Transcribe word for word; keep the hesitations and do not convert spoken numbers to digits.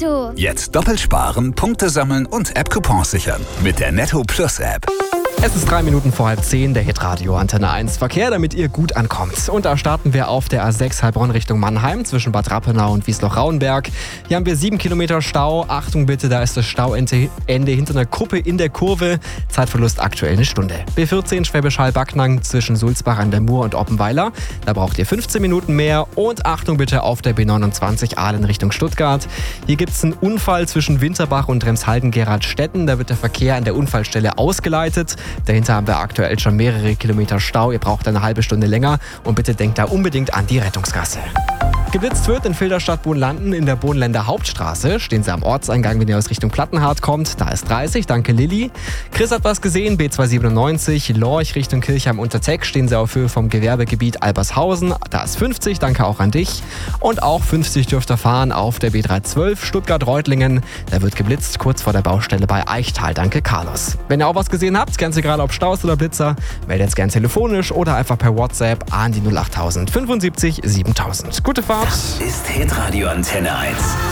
Netto. Jetzt doppelt sparen, Punkte sammeln und App-Coupons sichern mit der Netto Plus App. Es ist drei Minuten vor halb zehn, der Hitradio Antenne eins Verkehr, damit ihr gut ankommt. Und da starten wir auf der A sechs Heilbronn Richtung Mannheim zwischen Bad Rappenau und Wiesloch-Rauenberg. Hier haben wir sieben Kilometer Stau. Achtung bitte, da ist das Stauende hinter einer Kuppe in der Kurve. Zeitverlust aktuell eine Stunde. B vierzehn Schwäbisch Hall-Backnang zwischen Sulzbach an der Mur und Oppenweiler. Da braucht ihr fünfzehn Minuten mehr. Und Achtung bitte auf der B neunundzwanzig Aalen Richtung Stuttgart. Hier gibt es einen Unfall zwischen Winterbach und Remshalden-Geradstetten. Da wird der Verkehr an der Unfallstelle ausgeleitet. Dahinter haben wir aktuell schon mehrere Kilometer Stau. Ihr braucht eine halbe Stunde länger und bitte denkt da unbedingt an die Rettungsgasse. Geblitzt wird in Filderstadt-Bohnlanden in der Bohnländer Hauptstraße. Stehen Sie am Ortseingang, wenn ihr aus Richtung Plattenhardt kommt. Da ist dreißig, danke Lilly. Chris hat was gesehen, B zweihundertsiebenundneunzig. Lorch Richtung Kirchheim unter Teck. Stehen Sie auf Höhe vom Gewerbegebiet Albershausen. Da ist fünfzig, danke auch an dich. Und auch fünfzig dürft ihr fahren auf der B dreihundertzwölf Stuttgart-Reutlingen. Da wird geblitzt, kurz vor der Baustelle bei Eichtal. Danke Carlos. Wenn ihr auch was gesehen habt, ganz egal ob Staus oder Blitzer, meldet jetzt gern telefonisch oder einfach per WhatsApp an die null acht null null fünfundsiebzig siebentausend. Gute Fahrt. Das ist Hitradio Antenne eins.